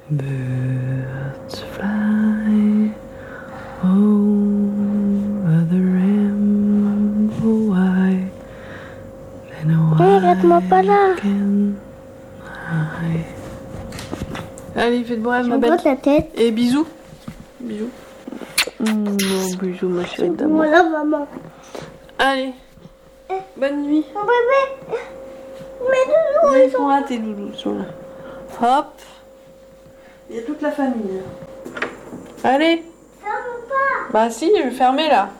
Birds fly over the rainbow white and Regarde-moi pas là. Allez, faites moi Je ma me belle. gratte la tête. Et bisous. Bisous. Bisous ma chérie d'amour. Voilà maman. Allez. Bonne nuit. Mon bébé. Mes doudous, Ils sont là, tes doudous, ils sont là. Hop. Il y a toute la famille. Allez. ça va pas. Bah si, je vais fermer là.